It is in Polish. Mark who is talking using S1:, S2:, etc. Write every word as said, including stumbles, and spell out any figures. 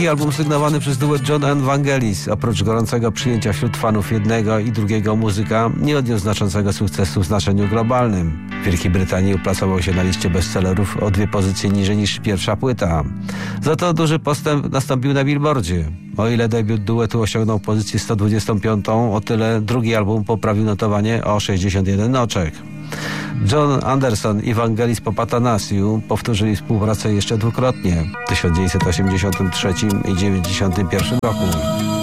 S1: drugi album sygnowany przez duet John and Vangelis, oprócz gorącego przyjęcia wśród fanów jednego i drugiego muzyka, nie odniósł znaczącego sukcesu w znaczeniu globalnym. W Wielkiej Brytanii uplasował się na liście bestsellerów o dwie pozycje niżej niż pierwsza płyta. Za to duży postęp nastąpił na Billboardzie. O ile debiut duetu osiągnął pozycję sto dwudziestą piątą, o tyle drugi album poprawił notowanie o sześćdziesiąt jeden oczek. John Anderson i Vangelis po Patanasiu powtórzyli współpracę jeszcze dwukrotnie w tysiąc dziewięćset osiemdziesiątym trzecim i dziewięćdziesiątym pierwszym roku.